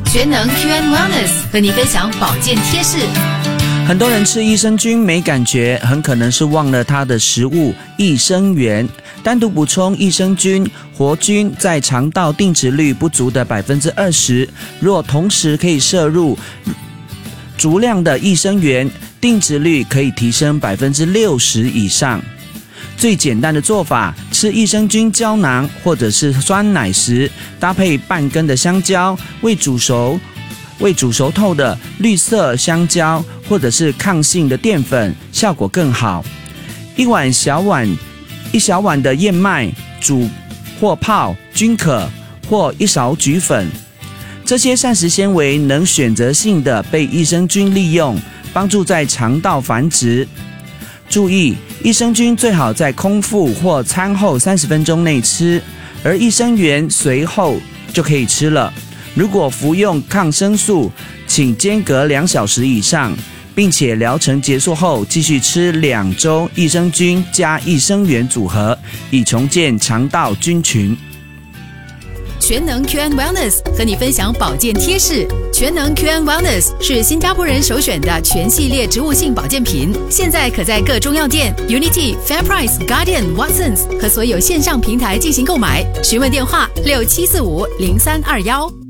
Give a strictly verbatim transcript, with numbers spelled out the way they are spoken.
全能 Q and Wellness 和你分享保健贴士。 很多人吃益生菌没感觉，很可能是忘了它的食物益生元。单独补充益生菌、活菌在肠道定植率不足的 百分之二十， 若同时可以摄入足量的益生元，定植率可以提升 百分之六十 以上。最简单的做法，吃益生菌胶囊或者是酸奶时，搭配半根的香蕉，未煮熟未煮熟透的绿色香蕉或者是抗性的淀粉，效果更好。一碗小碗一小碗的燕麦煮或泡均可，或一勺菊粉。这些膳食纤维能选择性的被益生菌利用，帮助在肠道繁殖。注意，益生菌最好在空腹或餐后三十分钟内吃，而益生元随后就可以吃了。如果服用抗生素，请间隔两小时以上，并且疗程结束后继续吃两周益生菌加益生元组合，以重建肠道菌群。 全能 Q and Wellness 和你分享保健贴士。全能 Q and Wellness 是新加坡人首选的全系列植物性保健品，现在可在各中药店、Unity、FairPrice、Guardian、Watsons 和所有线上平台进行购买。询问电话六七四五零三二一。